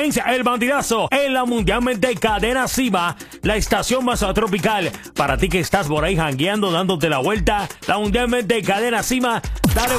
Comienza el bandidazo en la mundialmente Cadena Cima, la estación más tropical. Para ti que estás por ahí jangueando, dándote la vuelta, la mundialmente Cadena Cima. Dale